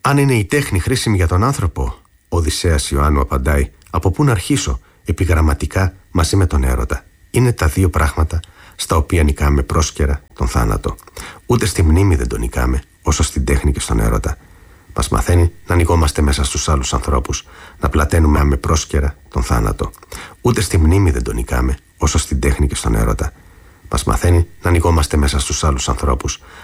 Αν είναι η τέχνη χρήσιμη για τον άνθρωπο, ο Οδυσσέας Ιωάννου απαντάει: από πού να αρχίσω, επιγραμματικά μαζί με τον έρωτα. Είναι τα δύο πράγματα στα οποία νικάμε πρόσκαιρα τον θάνατο. Ούτε στη μνήμη δεν τον νικάμε, όσο στην τέχνη και στον έρωτα. Μας μαθαίνει να ανοιγόμαστε μέσα στους άλλους ανθρώπους, να πλαταίνουμε με πρόσκαιρα τον θάνατο. Ούτε στη μνήμη δεν τον νικάμε, όσο στην τέχνη και στον έρωτα. Μας μαθαίνει να ανοιγόμαστε μέσα στους άλλους ανθρώπους,